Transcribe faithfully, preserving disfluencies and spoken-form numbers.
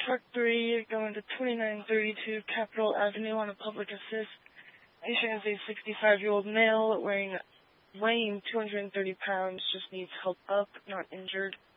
Truck three going to twenty-nine thirty-two Capitol Avenue on a public assist. Patient is a sixty-five-year-old male weighing, weighing two hundred thirty pounds, just needs help up, not injured.